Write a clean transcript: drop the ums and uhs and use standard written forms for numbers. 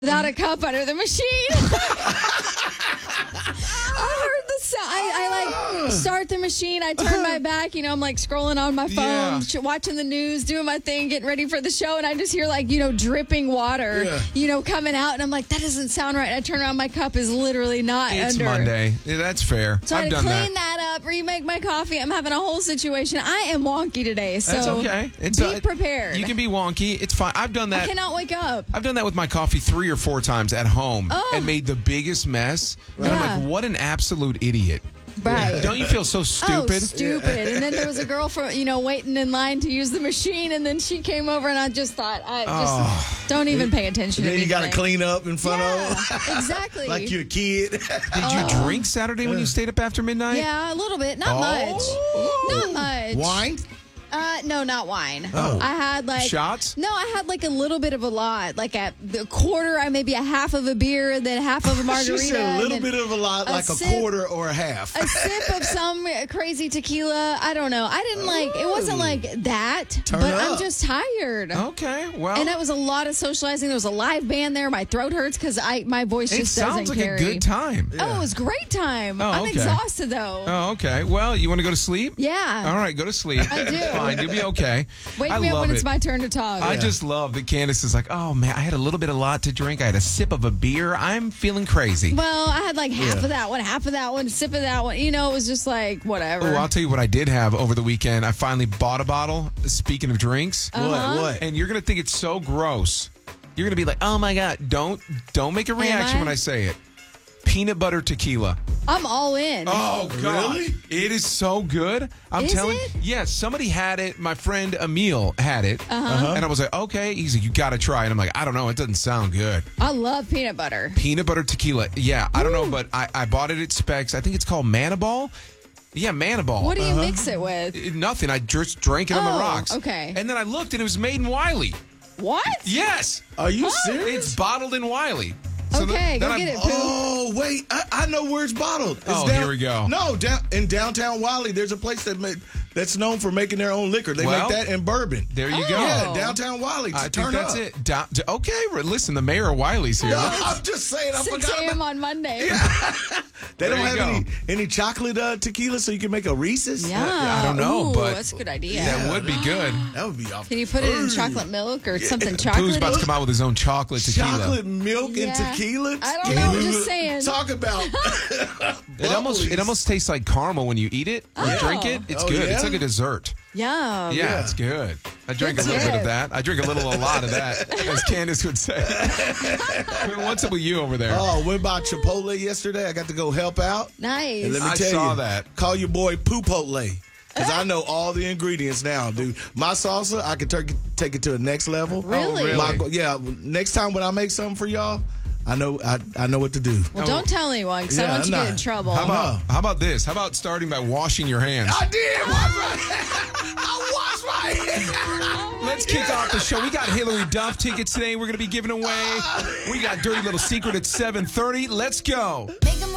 without a cup under the machine. I heard the sound. I start the machine. I turn my back. I'm like scrolling on my phone, watching the news, doing my thing, getting ready for the show. And I just hear dripping water, coming out. And I'm like, that doesn't sound right. I turn around. My cup is literally not It's under. Monday. Yeah, that's fair. So I had to done clean that up, remake my coffee. I'm having a whole situation. I am wonky today. So That's okay. Be prepared. You can be wonky. It's fine. I've done that. I cannot wake up. I've done that with my coffee 3 or 4 times at home and made the biggest mess. And I'm like, what an absolute idiot. Right. Don't you feel so stupid? Oh, stupid. And then there was a girl waiting in line to use the machine, and then she came over, and I just thought, don't even pay attention to Then me. you got to clean up in front of exactly. like you're a kid. Did you drink Saturday when you stayed up after midnight? Yeah, a little bit. Not much. Not much. Wine? No, not wine. Oh. I had shots? No, I had a little bit of a lot. Like a quarter, maybe a half of a beer, and then half of a margarita. She said a little bit of a lot, like a quarter or a half. A sip of some crazy tequila. I don't know. I didn't it wasn't like that, but I'm just tired. Okay, well. And it was a lot of socializing. There was a live band there. My throat hurts because my voice just doesn't sounds like carry. a good time. Oh, it was a great time. Oh, I'm okay. exhausted, though. Oh, okay. Well, you want to go to sleep? Yeah. All right, go to sleep. I do. It's fine. You'll be okay. Wake I me up love when it's it. my turn to talk. I just love that Candace is like, oh, man, I had a little bit of lot to drink. I had a sip of a beer. I'm feeling crazy. Well, I had half of that one, sip of that one. It was just whatever. Oh, I'll tell you what I did have over the weekend. I finally bought a bottle. Speaking of drinks. What? And you're going to think it's so gross. You're going to be like, oh, my God. Don't make a reaction when I say it. Peanut butter tequila. I'm all in. Oh, God. Really? It is so good. I'm Is telling it? you. Yeah, somebody had it. My friend Emil had it. And I was like, okay. He's like, you got to try it. I'm like, I don't know. It doesn't sound good. I love peanut butter. Peanut butter tequila. Yeah, I don't know, but I bought it at Specs. I think it's called Manaball. Yeah, Manaball. What do you mix it with? Nothing. I just drank it on the rocks. Okay. And then I looked and it was made in Wiley. What? Yes. Are you serious? It's bottled in Wiley. So Okay, then go I- get it, Pooh. Oh, wait. I know where it's bottled. It's Oh, here we go. No, in downtown Wiley, there's a place that's known for making their own liquor. They Well, make that in bourbon. There you go. Yeah, downtown Wiley. I think Turn that's up. it. Okay, listen, the mayor of Wiley's here. No, I'm just saying. I 6 forgot a.m. about. on Monday. They There don't you have go. any chocolate tequila, so you can make a Reese's. Yeah. I don't know, Ooh, but that's a good idea. That would be good. That would be off. Can you put it in chocolate milk or something chocolate? Pooh's about to come out with his own chocolate tequila. Chocolate milk and tequila. I don't know. I'm just saying. Talk about. It almost tastes like caramel when you eat it or drink it. It's Oh, good. yeah? It's like a dessert. Yum. Yeah, it's good. I drink It's a little bit good. of that. I drink a lot of that, as Candace would say. What's up with you over there? Oh, went by Chipotle yesterday. I got to go help out. Nice. And let me I tell saw you, that. Call your boy Poopotle. Because I know all the ingredients now, dude. My salsa, I can take it to the next level. Really? really? Next time when I make something for y'all, I know what to do. Well, don't tell anyone because I don't want you to get in trouble. How about this? How about starting by washing your hands? I did wash my hands. Let's kick off the show. We got Hillary Duff tickets today. We're going to be giving away. We got Dirty Little Secret at 7:30. Let's go. Make 'em